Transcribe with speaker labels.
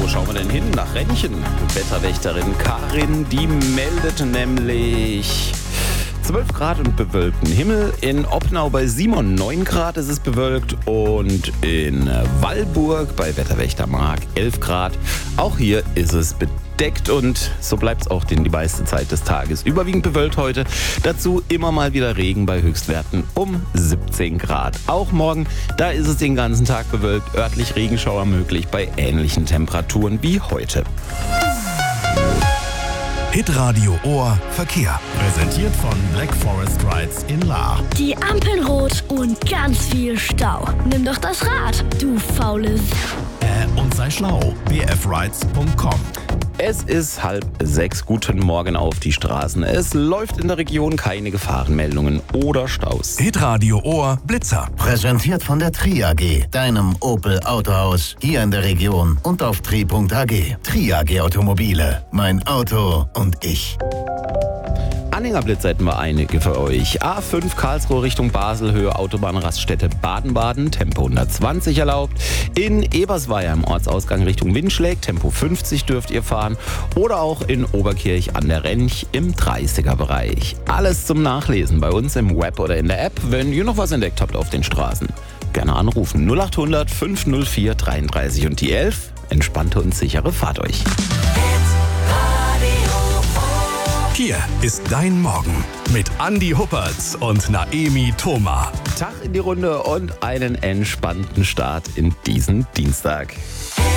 Speaker 1: schauen wir denn hin? Nach Rennchen. Wetterwächterin Karin, die meldet nämlich 12 Grad und bewölkten Himmel. In Oppnau bei Simon 9 Grad ist es bewölkt und in Wallburg bei Wetterwächter Mark 11 Grad. Auch hier ist es bedeckt und so bleibt es auch die meiste Zeit des Tages. Überwiegend bewölkt heute. Dazu immer mal wieder Regen bei Höchstwerten um 17 Grad. Auch morgen, da ist es den ganzen Tag bewölkt. Örtlich Regenschauer möglich bei ähnlichen Temperaturen wie heute.
Speaker 2: Hitradio Ohr Verkehr. Präsentiert von Black Forest Rides in Lahr.
Speaker 3: Die Ampeln rot und ganz viel Stau. Nimm doch das Rad, du faules.
Speaker 2: Und sei schlau. bfrides.com.
Speaker 1: Es ist 5:30. Guten Morgen auf die Straßen. Es läuft in der Region keine Gefahrenmeldungen oder Staus.
Speaker 2: Hitradio Ohr Blitzer.
Speaker 4: Präsentiert von der Tri AG, deinem Opel Autohaus, hier in der Region und auf tri.ag. Tri AG Automobile, mein Auto und ich.
Speaker 1: Anhängerblitz hätten wir einige für euch. A5 Karlsruhe Richtung Basel, Höhe Autobahnraststätte Baden-Baden, Tempo 120 erlaubt. In Ebersweier im Ortsausgang Richtung Winschläg, Tempo 50 dürft ihr fahren. Oder auch in Oberkirch an der Rench im 30er-Bereich. Alles zum Nachlesen bei uns im Web oder in der App, wenn ihr noch was entdeckt habt auf den Straßen. Gerne anrufen 0800 504 33 und die 11. Entspannte und sichere Fahrt euch.
Speaker 2: Hier ist dein Morgen mit Andi Huppertz und Naemi Thoma.
Speaker 1: Tag in die Runde und einen entspannten Start in diesen Dienstag.